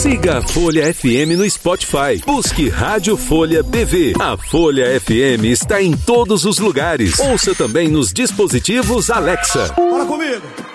Siga a Folha FM no Spotify. Busque Rádio Folha BV. A Folha FM está em todos os lugares. Ouça também nos dispositivos Alexa. Fala comigo.